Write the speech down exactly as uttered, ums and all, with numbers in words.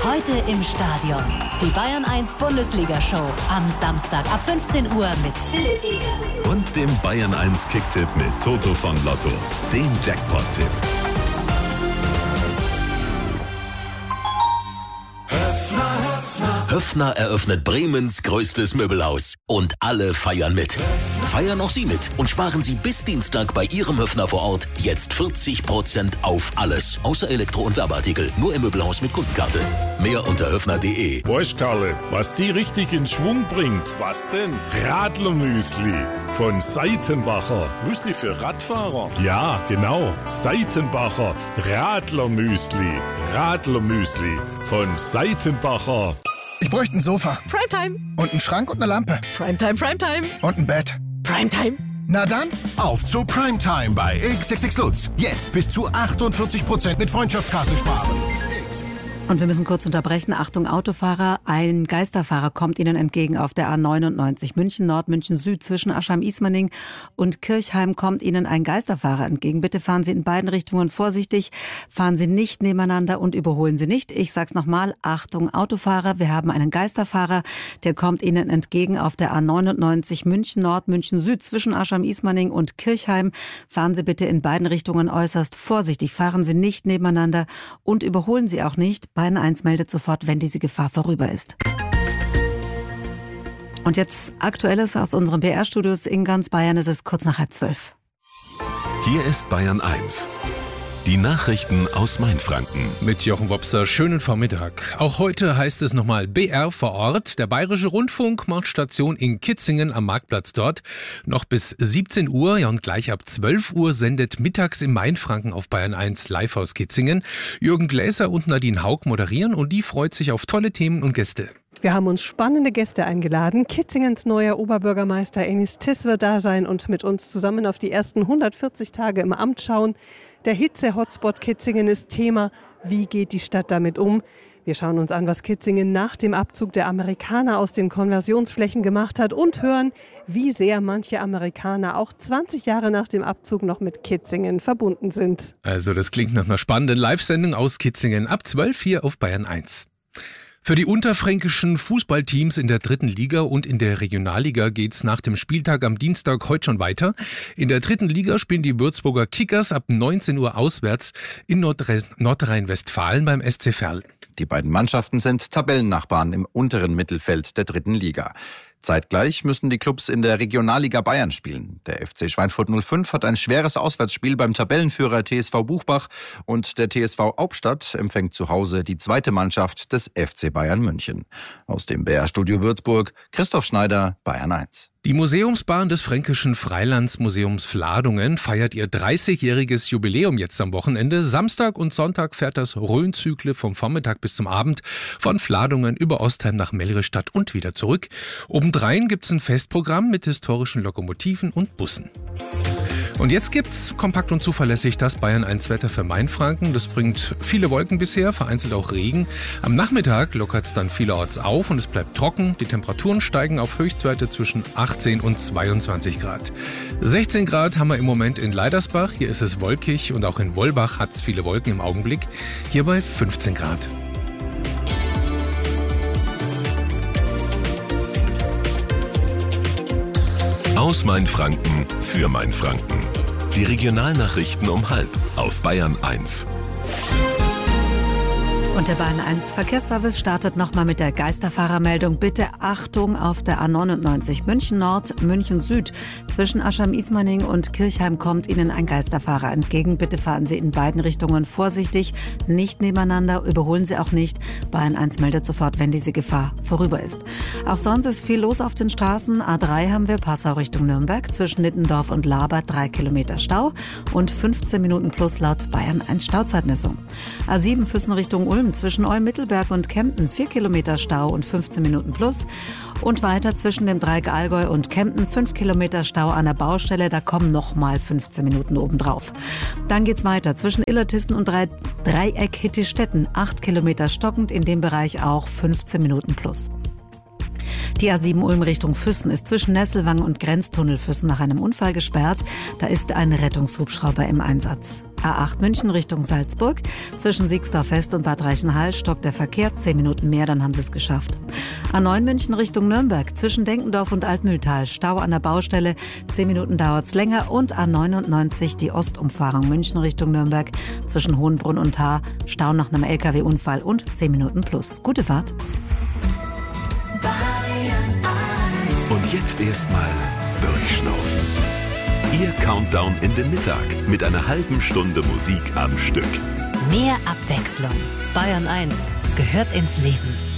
Heute im Stadion. Die Bayern eins Bundesliga-Show. Am Samstag ab fünfzehn Uhr mit Philipp Eger. Und dem Bayern eins Kicktipp mit Toto von Lotto. Dem Jackpot-Tipp. Höffner eröffnet Bremens größtes Möbelhaus. Und alle feiern mit. Feiern auch Sie mit und sparen Sie bis Dienstag bei Ihrem Höffner vor Ort jetzt vierzig Prozent auf alles. Außer Elektro- und Werbeartikel. Nur im Möbelhaus mit Kundenkarte. Mehr unter höffner punkt de. Weißt Karle, was die richtig in Schwung bringt? Was denn? Radlermüsli von Seitenbacher. Müsli für Radfahrer? Ja, genau. Seitenbacher Radlermüsli. Radlermüsli von Seitenbacher. Ich bräuchte ein Sofa. Primetime. Und einen Schrank und eine Lampe. Primetime, Primetime. Und ein Bett. Primetime. Na dann, auf zu Primetime bei X X X Lutz. Jetzt bis zu achtundvierzig Prozent mit Freundschaftskarte sparen. Und wir müssen kurz unterbrechen. Achtung, Autofahrer. Ein Geisterfahrer kommt Ihnen entgegen auf der A neunundneunzig. München Nord, München Süd. Zwischen Aschheim-Ismaning und Kirchheim kommt Ihnen ein Geisterfahrer entgegen. Bitte fahren Sie in beiden Richtungen vorsichtig. Fahren Sie nicht nebeneinander und überholen Sie nicht. Ich sag's nochmal. Achtung, Autofahrer. Wir haben einen Geisterfahrer. Der kommt Ihnen entgegen auf der A neunundneunzig. München Nord, München Süd. Zwischen Aschheim-Ismaning und Kirchheim. Fahren Sie bitte in beiden Richtungen äußerst vorsichtig. Fahren Sie nicht nebeneinander und überholen Sie auch nicht. Bayern eins meldet sofort, wenn diese Gefahr vorüber ist. Und jetzt Aktuelles aus unseren B R-Studios in ganz Bayern. Es ist kurz nach halb zwölf. Hier ist Bayern eins. Die Nachrichten aus Mainfranken. Mit Jochen Wopser, schönen Vormittag. Auch heute heißt es nochmal B R vor Ort. Der Bayerische Rundfunk macht Station in Kitzingen am Marktplatz dort. Noch bis siebzehn Uhr, ja, und gleich ab zwölf Uhr sendet mittags im Mainfranken auf Bayern eins live aus Kitzingen. Jürgen Gläser und Nadine Haug moderieren und die freut sich auf tolle Themen und Gäste. Wir haben uns spannende Gäste eingeladen. Kitzingens neuer Oberbürgermeister Enis Tiss wird da sein und mit uns zusammen auf die ersten hundertvierzig Tage im Amt schauen. Der Hitze-Hotspot Kitzingen ist Thema. Wie geht die Stadt damit um? Wir schauen uns an, was Kitzingen nach dem Abzug der Amerikaner aus den Konversionsflächen gemacht hat und hören, wie sehr manche Amerikaner auch zwanzig Jahre nach dem Abzug noch mit Kitzingen verbunden sind. Also das klingt nach einer spannenden Live-Sendung aus Kitzingen ab zwölf hier auf Bayern eins. Für die unterfränkischen Fußballteams in der dritten Liga und in der Regionalliga geht's nach dem Spieltag am Dienstag heute schon weiter. In der dritten Liga spielen die Würzburger Kickers ab neunzehn Uhr auswärts in Nordre- Nordrhein-Westfalen beim S C Verl. Die beiden Mannschaften sind Tabellennachbarn im unteren Mittelfeld der dritten Liga. Zeitgleich müssen die Clubs in der Regionalliga Bayern spielen. Der F C Schweinfurt null fünf hat ein schweres Auswärtsspiel beim Tabellenführer T S V Buchbach und der T S V Hauptstadt empfängt zu Hause die zweite Mannschaft des F C Bayern München. Aus dem B R-Studio Würzburg, Christoph Schneider, Bayern eins. Die Museumsbahn des Fränkischen Freilandsmuseums Fladungen feiert ihr dreißigjähriges Jubiläum jetzt am Wochenende. Samstag und Sonntag fährt das Rhön-Zügle vom Vormittag bis zum Abend von Fladungen über Ostheim nach Melrestadt und wieder zurück. Obendrein gibt's ein Festprogramm mit historischen Lokomotiven und Bussen. Und jetzt gibt's kompakt und zuverlässig das Bayern eins Wetter für Mainfranken. Das bringt viele Wolken bisher, vereinzelt auch Regen. Am Nachmittag lockert's dann vielerorts auf und es bleibt trocken. Die Temperaturen steigen auf Höchstwerte zwischen achtzehn und zweiundzwanzig Grad. sechzehn Grad haben wir im Moment in Leidersbach. Hier ist es wolkig und auch in Wollbach hat's viele Wolken im Augenblick. Hier bei fünfzehn Grad. Aus Mainfranken für Mainfranken. Die Regionalnachrichten um halb auf Bayern eins. Und der Bayern eins Verkehrsservice startet nochmal mit der Geisterfahrermeldung. Bitte Achtung auf der A neunundneunzig München Nord, München Süd. Zwischen Aschheim-Ismaning und Kirchheim kommt Ihnen ein Geisterfahrer entgegen. Bitte fahren Sie in beiden Richtungen vorsichtig, nicht nebeneinander, überholen Sie auch nicht. Bayern eins meldet sofort, wenn diese Gefahr vorüber ist. Auch sonst ist viel los auf den Straßen. A drei haben wir Passau Richtung Nürnberg. Zwischen Nittendorf und Labert drei Kilometer Stau und fünfzehn Minuten plus laut Bayern eins Stauzeitmessung. A sieben Füssen Richtung Ulm. Zwischen Eumittelberg und Kempten vier Kilometer Stau und fünfzehn Minuten plus. Und weiter zwischen dem Dreieck Allgäu und Kempten fünf Kilometer Stau an der Baustelle. Da kommen nochmal fünfzehn Minuten obendrauf. Dann geht's weiter zwischen Illertissen und Dreieck Hittistetten. acht Kilometer stockend, in dem Bereich auch fünfzehn Minuten plus. Die A sieben Ulm Richtung Füssen ist zwischen Nesselwang und Grenztunnel Füssen nach einem Unfall gesperrt. Da ist ein Rettungshubschrauber im Einsatz. A acht München Richtung Salzburg. Zwischen Siegsdorf West und Bad Reichenhall stockt der Verkehr. Zehn Minuten mehr, dann haben sie es geschafft. A neun München Richtung Nürnberg. Zwischen Denkendorf und Altmühltal. Stau an der Baustelle. Zehn Minuten dauert es länger. Und A neunundneunzig die Ostumfahrung München Richtung Nürnberg. Zwischen Hohenbrunn und Haar. Stau nach einem L K W-Unfall und zehn Minuten plus. Gute Fahrt. Und jetzt erstmal durchschnaufen. Ihr Countdown in den Mittag mit einer halben Stunde Musik am Stück. Mehr Abwechslung. Bayern eins gehört ins Leben.